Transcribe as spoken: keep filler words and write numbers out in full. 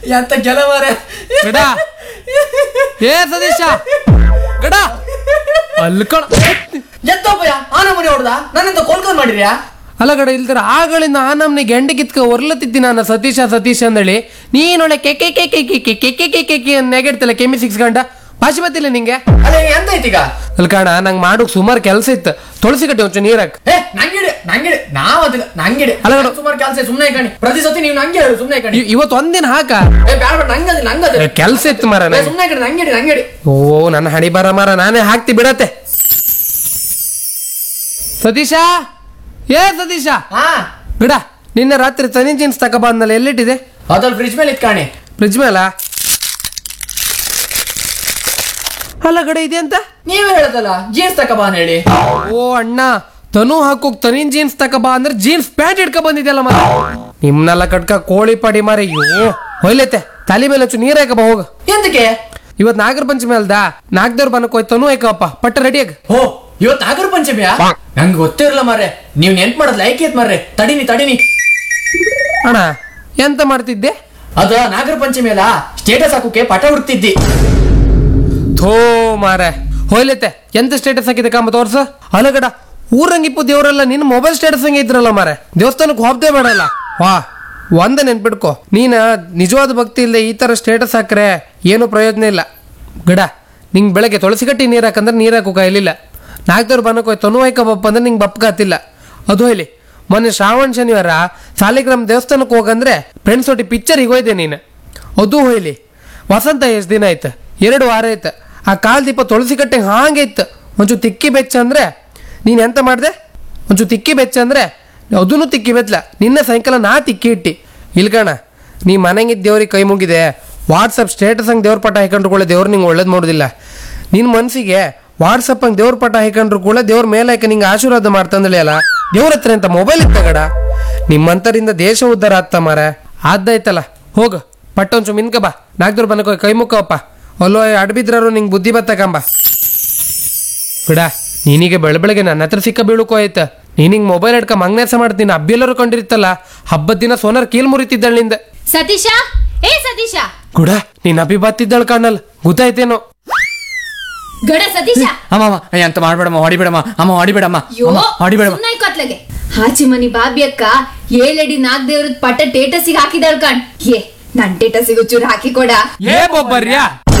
ಎಂತ ಕೆಲವರೆ ಗಡ ಏ ಸತೀಶ ಗಡ ಅಲ್ಕಣ ಎತ್ತಪ್ಪಯ್ಯ ಆನ ಮನೆ ಹೊಡ್ದ ನನ್ನಿಂದ ಕೋಲ್ಕೊಂಡ್ ಮಾಡಿರ್ಯಾ ಅಲ್ಲ ಗಡ ಇಲ್ದ್ರ ಆಗಳಿಂದ ಆ ನಮ್ನಿ ಗೆಂಡೆ ಕಿತ್ಕ ಒರ್ಲತ್ತಿದ್ದಿ ನಾನು ಸತೀಶ ಸತೀಶ ಅಂದೇಳಿ ನೀನೊಳ್ಳೆ K K K K K K K K K K K ನೆಗೆಡ್ತಿಲ್ಲ ಕೆಮ್ಮಿ six ಗಂಟ ಭಾಷೆ ಬತ್ತಿಲ್ಲ ನಿಂಗೆ ಅಲ್ಲ ಎಂತ ಐತೀಗ ಅಲ್ಕಣ ನಂಗೆ ಮಾಡೋಕ್ ಸುಮಾರು ಕೆಲಸ ಇತ್ತು ತುಳಸಿ ಕಟ್ಟಿ ಒಂಚೂರು ನೀರಾಕ್ ಏ ನಂಗಿಡಿ ನಂಗಿಡಿ ನಾವ್ ಅದಿಲ್ಲ ನಂಗಿಡಿ ಅಲ್ಲ ಗಡ ಸುಮಾರು ಕೆಲಸ ಸುಮ್ನೆ ಕಣಿ ಪ್ರತಿ ಸತಿ ನೀವು ನಂಗೆ ಹೇಳು ಸುಮ್ನೆ ಕಣಿ ಇವತ್ತು ಒಂದಿನ ಹಾಕ ಏ ಬ್ಯಾಡ ಬೇಡ ನಂಗದ ನಂಗದ ಕೆಲ್ಸ ಇತ್ತು ಮರ ಸುಮ್ನೆ ಕಣಿ ನಂಗಿಡಿ ನಂಗಿಡಿ ಓ ನನ್ನ ಹಣಿ ಬರ ಮರ ನಾನೇ ಹಾಕ್ತಿ ಬಿಡತ್ತೆ ಸತೀಶ ಏ ಸತೀಶ ಹಾ ಬಿಡ ನಿನ್ನೆ ರಾತ್ರಿ ತನಿ ಜೀನ್ಸ್ ತಕ ಬಂದ್ಮೇಲೆ ಎಲ್ಲಿಟ್ಟಿದೆ ಅದ್ರಲ್ಲಿ ಫ್ರಿಜ್ ಮೇಲೆ ಇತ್ ಕಾಣಿ ಫ್ರಿಜ್ ಮೇಲ ಅಲ್ಲ ಗಡೆ ಇದೆ ಅಂತ ನೀವೇ ಹೇಳದಲ್ಲ ಜೀನ್ಸ್ ತಕ ಬಾ ಹೇಳಿ ಓ ಅಣ್ಣ ತನು ಹಾಕೋಕ್ ತನಿನ್ ಜೀನ್ಸ್ ತಕ ಬಾ ಅಂದ್ರೆ ಜೀನ್ಸ್ ಪ್ಯಾಂಟ್ ಇಟ್ಕ ಬಂದಿದ್ಯಲ್ಲ ಮರ ನಿಮ್ನೆಲ್ಲ ಕಟ್ಕ ಕೋಳಿ ಪಡಿ ಮಾರ ಅಯ್ಯೋ ಹೊಯ್ಲೈತೆ ತಲೆ ಮೇಲೆ ಹಚ್ಚು ನೀರ್ ಹಾಕ ಬಾ ಹೋಗ ಎಂತಕ್ಕೆ ಇವತ್ ನಾಗರ ಪಂಚಮಿ ಅಲ್ದಾ ನಾಗದೇವ್ರ ಬನಕ್ ಹೋಯ್ತು ತನು ಹಾಕಪ್ಪ ಪಟ್ಟ ರೆಡಿಯಾಗ ಓ ಇವತ್ ನಾಗರ ಪಂಚಮಿಯಾ ನಂಗೆ ಗೊತ್ತೇ ಇರಲ್ಲ ಮಾರ್ರೆ ನೀವ್ ನೆನ್ಪ್ ಮಾಡೋದ್ ಲೈಕ್ ಏತ್ ಮಾರ್ರೆ ತಡಿನಿ ತಡಿನಿ ಅಣ್ಣ ಎಂತ ಮಾಡ್ತಿದ್ದೆ ಅದ ನಾಗರ ಪಂಚಮಿ ಅಲ್ಲ ಸ್ಟೇಟಸ್ ಹಾಕೋಕೆ ಪಟ ಹುಡ್ತಿದ್ದಿ ಥೋ ಮಾರ ಹೋಯ್ಲೈತೆ ಎಂತ ಸ್ಟೇಟಸ್ ಹಾಕಿದೆ ಕಾಂಬ ತೋರ್ಸ ಅಲಗಡ ಊರಂಗಿಪ್ಪು ದೇವರೆಲ್ಲ ನಿನ್ ಮೊಬೈಲ್ ಸ್ಟೇಟಸ್ ಹಂಗೆ ಇದ್ರಲ್ಲ ಮಾರೆ ದೇವಸ್ಥಾನಕ್ಕೆ ಹೋಗ್ತೇ ಬೇಡಲ್ಲ ವಾ ಒಂದ ನೆನ್ಪಿಡ್ಕೊ ನೀನ ನಿಜವಾದ ಭಕ್ತಿ ಇಲ್ಲದೆ ಈ ತರ ಸ್ಟೇಟಸ್ ಹಾಕ್ರೆ ಏನು ಪ್ರಯೋಜನ ಇಲ್ಲ ಗಡ ನಿಂಗೆ ಬೆಳಗ್ಗೆ ತುಳಸಿ ಕಟ್ಟಿ ನೀರ್ ಹಾಕಂದ್ರೆ ನೀರ್ ಹಾಕೋ ಕಾಯಿಲಿಲ್ಲ ನಾಲ್ಕದವ್ರು ಬನ್ನಕ್ ಹೋಯ್ತು ತನು ಹಾಕ ಬಪ್ಪ ಅಂದ್ರೆ ನಿಂಗೆ ಬಪ್ಕಾತಿಲ್ಲ ಅದು ಹೇಳಿ ಮೊನ್ನೆ ಶ್ರಾವಣ ಶನಿವಾರ ಸಾಲಿಗ್ರಾಮ್ ದೇವಸ್ಥಾನಕ್ಕೆ ಹೋಗಂದ್ರೆ ಫ್ರೆಂಡ್ಸ್ ಒಟ್ಟಿ ಪಿಕ್ಚರಿಗೆ ಹೋಯ್ದೆ ನೀನು ಅದು ಹೋಯ್ಲಿ ವಸಂತ ಎಷ್ಟು ದಿನ ಆಯ್ತು ಎರಡು ವಾರ ಆಯ್ತು ಆ ಕಾಲ್ ದೀಪ ತುಳಸಿ ಕಟ್ಟೆ ಹಾಂಗೆ ಇತ್ತು ಒಂಚೂರು ತಿಕ್ಕಿ ಬೆಚ್ಚ ಅಂದ್ರೆ ನೀನು ಎಂತ ಮಾಡಿದೆ ಒಂಚೂರು ತಿಕ್ಕಿ ಬೆಚ್ಚ ಅಂದ್ರೆ ಅದೂ ತಿಕ್ಕಿ ಬೆಚ್ಚಲ ನಿನ್ನೆ ಸಾಯಂಕಾಲ ನಾ ತಿಕ್ಕಿ ಇಟ್ಟಿ ಇಲ್ಕಣ ನೀ ಮನೆಗಿದ್ದ ದೇವ್ರಿಗೆ ಕೈ ಮುಗಿದೆ ವಾಟ್ಸಪ್ ಸ್ಟೇಟಸ್ ಹಂಗೆ ದೇವ್ರ ಪಟ ಹಾಕೊಂಡ್ರು ಕೂಡ ದೇವ್ರು ನಿಂಗೆ ಒಳ್ಳೇದು ಮಾಡೋದಿಲ್ಲ ನಿನ್ನ ಮನಸ್ಸಿಗೆ ವಾಟ್ಸಪ್ ಹಂಗೆ ದೇವ್ರ ಪಟ ಹಾಕೊಂಡ್ರು ಕೂಡ ದೇವ್ರ ಮೇಲೆ ಹಾಕಿ ನಿಂಗೆ ಆಶೀರ್ವಾದ ಮಾಡ್ತಂದಳಿ ಅಲ್ಲ ದೇವ್ರ ಹತ್ರ ಅಂತ ಮೊಬೈಲ್ ಇತ್ತಗಡ ನಿಮ್ಮಂತರಿಂದ ದೇಶ ಉದ್ಧಾರ ಆಗ್ತ ಮಾರ ಆದ್ದಾಯ್ತಲ್ಲ ಹೋಗು ಪಟ್ಟ ಒಂಚು ಮಿನ್ಕ ಬಾ ನಾಲ್ಕದವ್ರು ಬನ್ನಕ ಕೈ ಮುಕ್ಕವಪ್ಪ ಅಲ್ಲೋ ಅಡ್ಬಿದ್ರಾರು ನಿಂಗೆ ಬುದ್ಧಿ ಬತ್ತಕಂಬ ಬಿಡ ನೀನೀಗ ಬೆಳ ಬೆಳಗ್ಗೆ ನನ್ನ ಹತ್ರ ಸಿಕ್ಕ ಬೀಳುಕೋ ಆಯ್ತ ನೀನಿಂಗ್ ಮೊಬೈಲ್ ಹಿಡ್ಕ ಮಂಗ್ನಾಸ ಮಾಡ್ತೀನಿ ಅಬ್ಬಿಯಲ್ಲರೂ ಕಂಡಿರ್ತಲ್ಲ ಹಬ್ಬದ ದಿನ ಸೋನಾರ್ ಕೀಲ್ ಮುರಿತಿದ್ದಾಳ ನಿಂದ ಸತೀಶ ಏ ಸತೀಶ ಗುಡ ನೀನ್ ಅಬ್ಬಿ ಬತ್ತಿದ್ದಾಳ ಕಾಣಲ್ ಗೊತ್ತಾಯ್ತೇನೋ ಗಡ ಸತೀಶ ಅಮ್ಮ ಅಂತ ಮಾಡ್ಬೇಡಮ್ಮ ಹೊಡಿಬೇಡಮ್ಮ ಅಮ್ಮ ಹೊಡಿಬೇಡಮ್ಮ ಹೊಡಿಬೇಡಮ್ಮ ಕೊತ್ಲಗೆ ಹಾಚಿ ಮನಿ ಬಾಬಿ ಅಕ್ಕ ಏಳಡಿ ನಾಗ್ ದೇವ್ರದ್ ಪಟ್ಟ ಟೇಟಸಿಗೆ ಹಾಕಿದಾಳ್ ಕಣ್ ಏ ನನ್ ಟೇಟಸಿಗೆ ಚೂರು ಹಾಕಿ ಕೊಡ ಏ ಬೊಬ್ಬರ್ಯಾ